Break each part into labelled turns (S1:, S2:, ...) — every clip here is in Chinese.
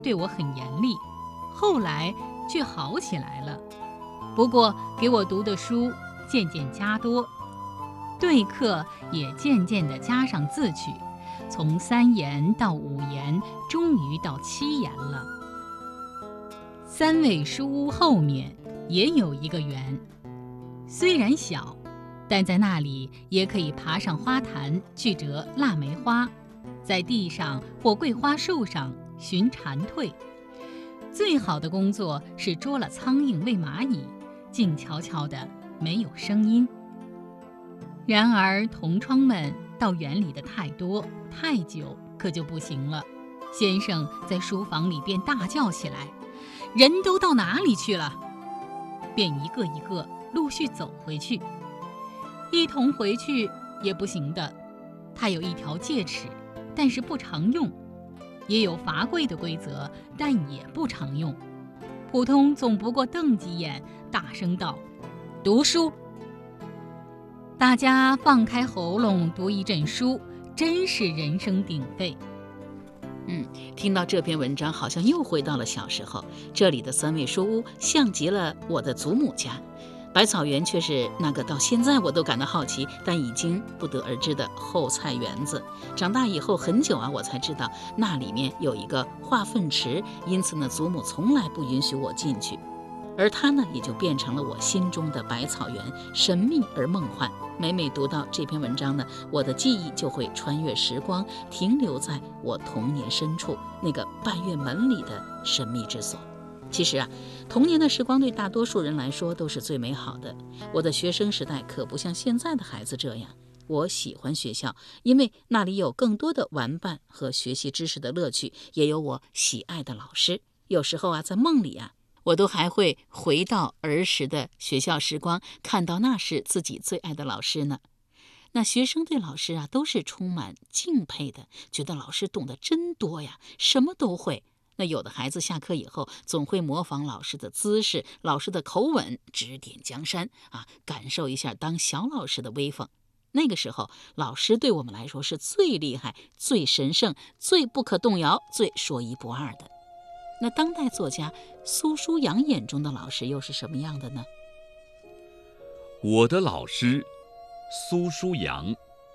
S1: 对我很严厉，后来却好起来了。不过给我读的书渐渐加多，对课也渐渐地加上字去，从3言到5言，终于到7言了。3味书屋后面也有一个园，虽然小，但在那里也可以爬上花坛去折腊梅花，在地上或桂花树上寻蝉蜕。最好的工作是捉了苍蝇喂蚂蚁，静悄悄的，没有声音。然而同窗们到园里的太多太久，可就不行了。先生在书房里便大叫起来：“人都到哪里去了？”便一个一个陆续走回去。一同回去也不行的，他有一条戒尺，但是不常用；也有罚跪的规则，但也不常用。普通总不过瞪几眼，大声道：“读书！”大家放开喉咙读一阵书，真是人声鼎沸。
S2: 听到这篇文章，好像又回到了小时候。这里的3味书屋像极了我的祖母家，百草园却是那个到现在我都感到好奇，但已经不得而知的后菜园子。长大以后很久我才知道那里面有一个化粪池，因此呢，祖母从来不允许我进去。而它呢，也就变成了我心中的百草园，神秘而梦幻。每每读到这篇文章呢，我的记忆就会穿越时光，停留在我童年深处那个半月门里的神秘之所。其实童年的时光对大多数人来说都是最美好的。我的学生时代可不像现在的孩子这样。我喜欢学校，因为那里有更多的玩伴和学习知识的乐趣，也有我喜爱的老师。有时候在梦里我都还会回到儿时的学校时光，看到那是自己最爱的老师呢。那学生对老师都是充满敬佩的，觉得老师懂得真多呀，什么都会。那有的孩子下课以后总会模仿老师的姿势、老师的口吻，指点江山感受一下当小老师的威风。那个时候，老师对我们来说是最厉害、最神圣、最不可动摇、最说一不二的。那当代作家苏书阳眼中的老师又是什么样的呢？
S3: 我的老师苏书阳。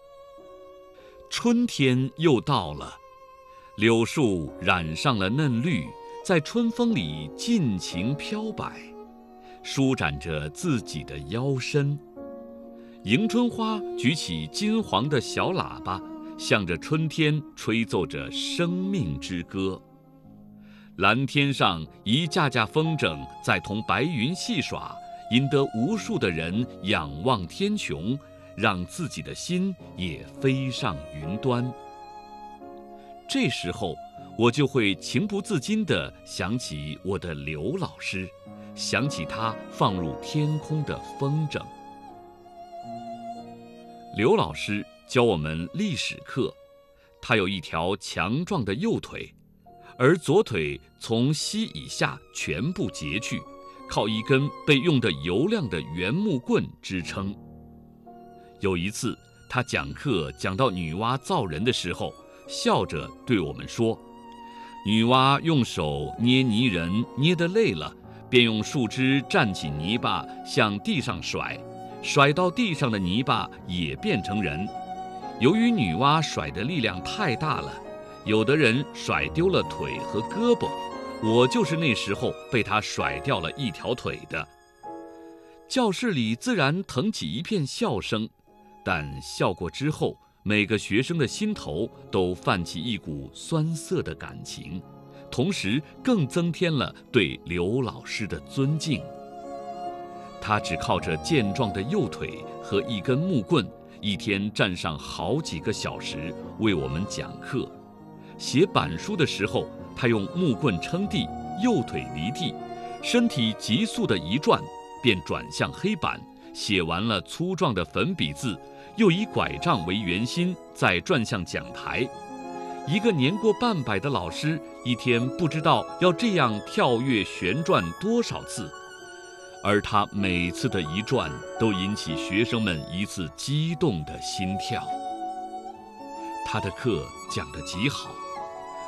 S3: 春天又到了，柳树染上了嫩绿，在春风里尽情飘摆，舒展着自己的腰身。迎春花举起金黄的小喇叭，向着春天吹奏着生命之歌。蓝天上一架架风筝在同白云戏耍，引得无数的人仰望天穹，让自己的心也飞上云端。这时候，我就会情不自禁地想起我的刘老师，想起他放入天空的风筝。刘老师教我们历史课，他有一条强壮的右腿，而左腿从膝以下全部截去，靠一根被用得油亮的圆木棍支撑。有一次，他讲课讲到女娲造人的时候，笑着对我们说：“女娲用手捏泥人，捏得累了，便用树枝蘸起泥巴向地上甩，甩到地上的泥巴也变成人。由于女娲甩的力量太大了，有的人甩丢了腿和胳膊，我就是那时候被她甩掉了一条腿的。”教室里自然腾起一片笑声，但笑过之后，每个学生的心头都泛起一股酸涩的感情，同时更增添了对刘老师的尊敬。他只靠着健壮的右腿和一根木棍，一天站上好几个小时为我们讲课。写板书的时候，他用木棍撑地，右腿离地，身体急速的一转，便转向黑板，写完了粗壮的粉笔字，又以拐杖为圆心，再转向讲台。一个年过半百的老师，一天不知道要这样跳跃旋转多少次，而他每次的一转都引起学生们一次激动的心跳。他的课讲得极好，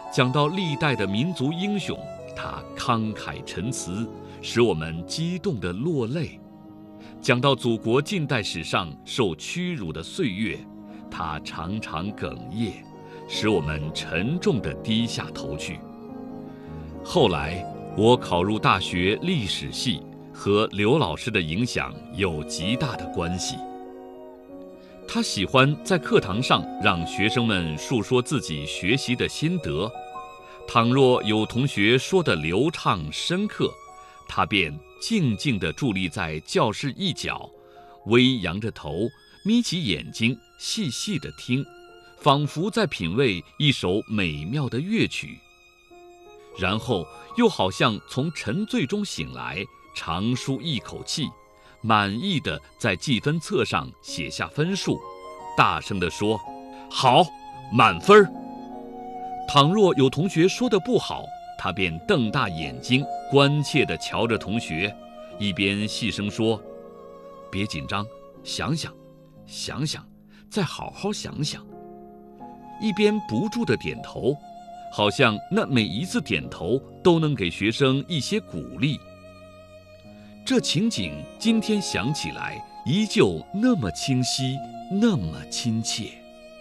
S3: 讲到历代的民族英雄，他慷慨陈词，使我们激动地落泪；讲到祖国近代史上受屈辱的岁月，他常常哽咽，使我们沉重地低下头去。后来我考入大学历史系，和刘老师的影响有极大的关系。他喜欢在课堂上让学生们述说自己学习的心得，倘若有同学说得流畅深刻，他便静静地伫立在教室一角，微扬着头，眯起眼睛，细细地听，仿佛在品味一首美妙的乐曲。然后又好像从沉醉中醒来，长舒一口气，满意地在记分册上写下分数，大声地说：“好，满分。”倘若有同学说得不好，他便瞪大眼睛，关切地瞧着同学，一边细声说：“别紧张，想想，想想，再好好想想。”一边不住地点头，好像那每一次点头都能给学生一些鼓励。这情景今天想起来，依旧那么清晰，那么亲切。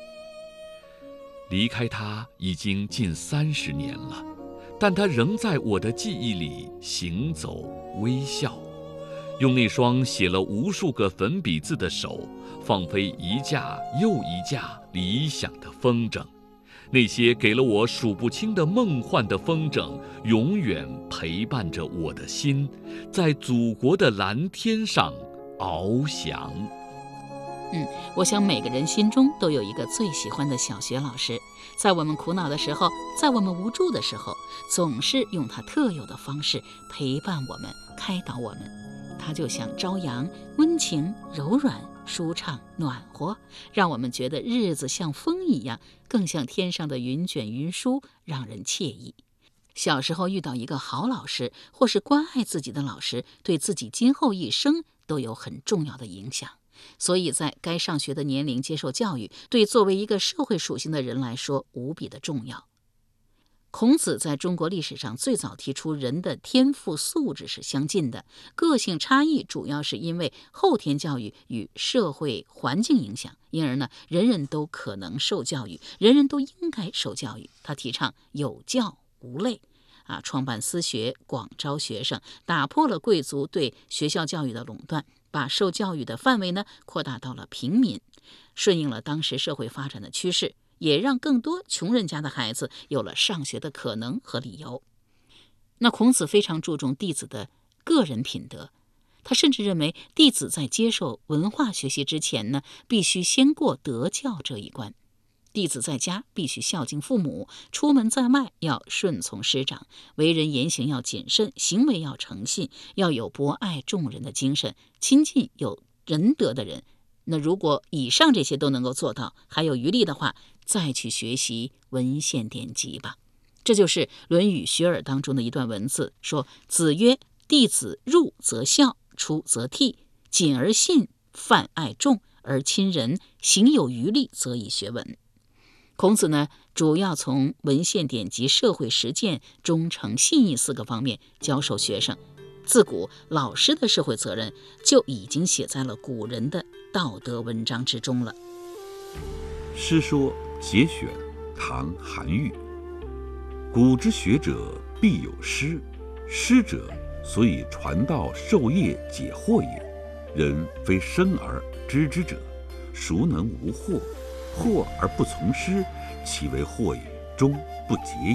S3: 离开他已经近30年了，但他仍在我的记忆里行走微笑，用那双写了无数个粉笔字的手，放飞一架又一架理想的风筝。那些给了我数不清的梦幻的风筝，永远陪伴着我的心，在祖国的蓝天上翱翔。
S2: 我想每个人心中都有一个最喜欢的小学老师，在我们苦恼的时候，在我们无助的时候，总是用他特有的方式陪伴我们，开导我们。他就像朝阳，温情、柔软、舒畅、暖和，让我们觉得日子像风一样，更像天上的云卷云舒，让人惬意。小时候遇到一个好老师，或是关爱自己的老师，对自己今后一生都有很重要的影响。所以在该上学的年龄接受教育，对作为一个社会属性的人来说无比的重要。孔子在中国历史上最早提出人的天赋素质是相近的，个性差异主要是因为后天教育与社会环境影响，因而呢，人人都可能受教育，人人都应该受教育。他提倡有教无类，创办私学，广招学生，打破了贵族对学校教育的垄断，把受教育的范围呢扩大到了平民，顺应了当时社会发展的趋势，也让更多穷人家的孩子有了上学的可能和理由。那孔子非常注重弟子的个人品德，他甚至认为弟子在接受文化学习之前呢，必须先过德教这一关。弟子在家必须孝敬父母，出门在外要顺从师长，为人言行要谨慎，行为要诚信，要有博爱众人的精神，亲近有仁德的人。那如果以上这些都能够做到，还有余力的话，再去学习文献典籍吧。这就是《论语·学而》当中的一段文字，说：“子曰：弟子入则孝，出则悌，谨而信，泛爱众而亲仁，行有余力，则以学文。”孔子呢，主要从文献典籍、社会实践、忠诚、信义4个方面教授学生。自古老师的社会责任就已经写在了古人的道德文章之中了。
S4: 诗说节选，唐·韩愈。古之学者必有师，师者，所以传道授业解惑也。人非生而知之者，孰能无惑？惑而不从师，其为惑也，终不解矣。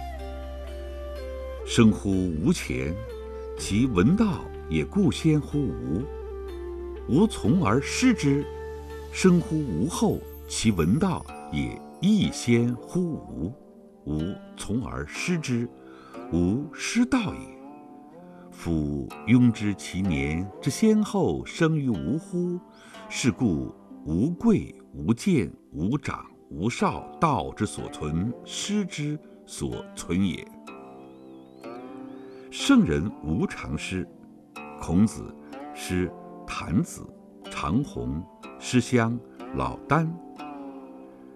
S4: 生乎吾前，其闻道也固先乎吾。吾从而师之，生乎吾后，其闻道也亦先乎吾。吾从而师之，吾师道也。夫庸知其年之先后生于吾乎？是故无贵无贱无长无少，道之所存，师之所存也。圣人无常师。孔子师谭子、长虹、师襄、老聃。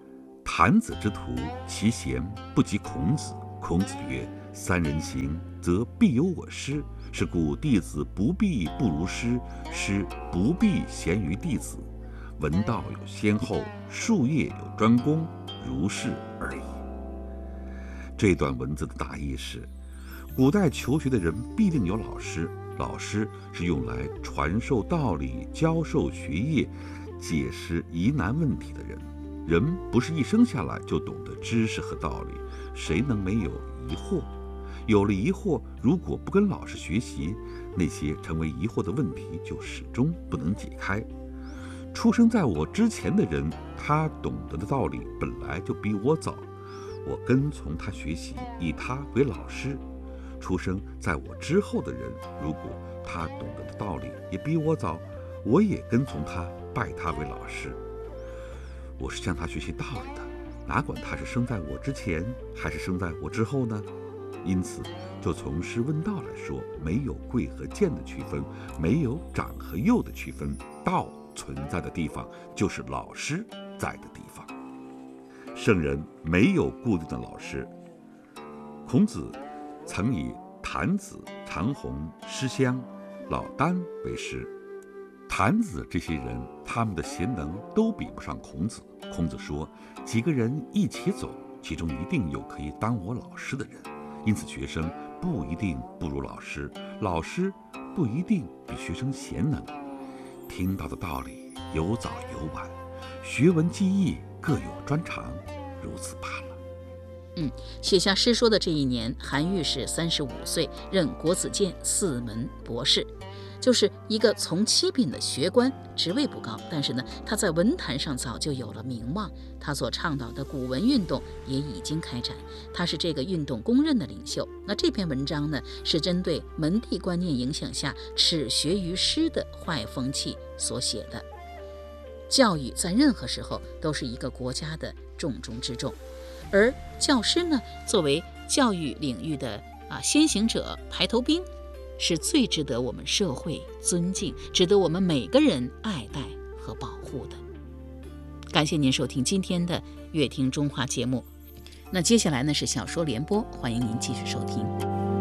S4: 谭子之徒，其贤不及孔子。孔子曰：三人行，则必有我师。是故弟子不必不如师，师不必贤于弟子。闻道有先后，术业有专攻，如是而已。这段文字的大意是，古代求学的人必定有老师，老师是用来传授道理、教授学业、解释疑难问题的人。人不是一生下来就懂得知识和道理，谁能没有疑惑？有了疑惑，如果不跟老师学习，那些成为疑惑的问题就始终不能解开。出生在我之前的人，他懂得的道理本来就比我早，我跟从他学习，以他为老师。出生在我之后的人，如果他懂得的道理也比我早，我也跟从他，拜他为老师。我是向他学习道理的，哪管他是生在我之前还是生在我之后呢？因此，就从师问道来说，没有贵和贱的区分，没有长和幼的区分，道存在的地方就是老师在的地方。圣人没有固定的老师。孔子曾以谭子、长虹、师襄、老聃为师。谭子这些人，他们的贤能都比不上孔子。孔子说，几个人一起走，其中一定有可以当我老师的人。因此学生不一定不如老师，老师不一定比学生贤能。听到的道理有早有晚，学文记忆各有专长，如此罢了。
S2: 写下诗说的这一年，韩愈是35岁，任国子监4门博士，就是一个从七品的学官，职位不高，但是呢，他在文坛上早就有了名望。他所倡导的古文运动也已经开展，他是这个运动公认的领袖。那这篇文章呢，是针对门第观念影响下耻学于师的坏风气所写的。教育在任何时候都是一个国家的重中之重，而教师呢，作为教育领域的先行者、排头兵，是最值得我们社会尊敬，值得我们每个人爱戴和保护的。感谢您收听今天的乐听中华节目。那接下来呢是小说联播，欢迎您继续收听。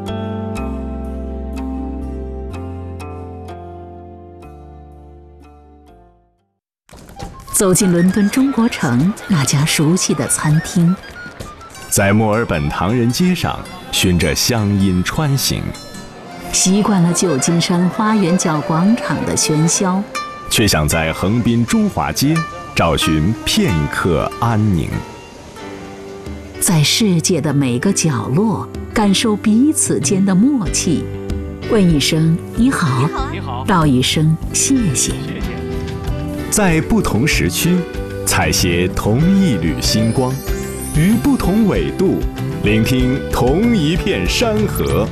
S5: 走进伦敦中国城那家熟悉的餐厅，
S6: 在墨尔本唐人街上循着乡音穿行，
S5: 习惯了旧金山花园角广场的喧嚣，
S6: 却想在横滨中华街找寻片刻安宁。
S5: 在世界的每个角落感受彼此间的默契，问一声你好，道一声谢谢。
S6: 在不同时区采撷同一缕星光，于不同纬度聆听同一片山河。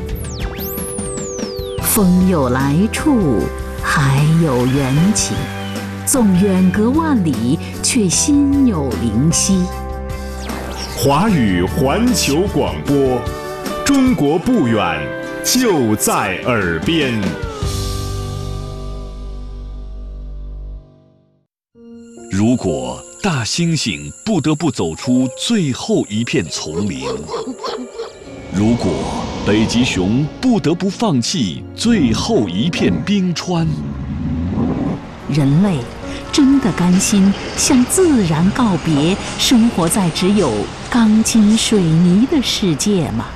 S5: 风有来处，海有缘起，纵远隔万里，却心有灵犀。
S6: 华语环球广播，中国不远，就在耳边。
S3: 如果大猩猩不得不走出最后一片丛林，如果北极熊不得不放弃最后一片冰川，
S5: 人类真的甘心向自然告别，生活在只有钢筋水泥的世界吗？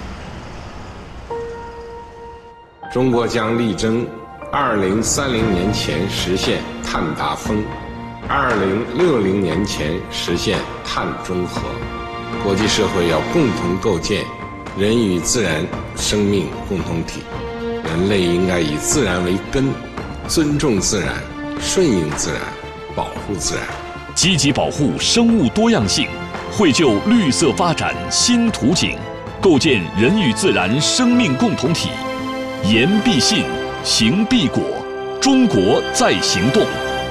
S7: 中国将力争2030年前实现碳达峰，2060年前实现碳中和。国际社会要共同构建人与自然生命共同体，人类应该以自然为根，尊重自然，顺应自然，保护自然，
S3: 积极保护生物多样性，绘就绿色发展新图景，构建人与自然生命共同体。言必信，行必果，中国在行动。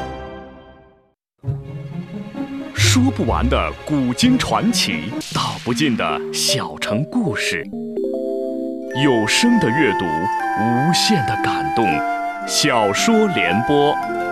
S6: 说不完的古今传奇，道不尽的小城故事，有声的阅读，无限的感动。小说联播。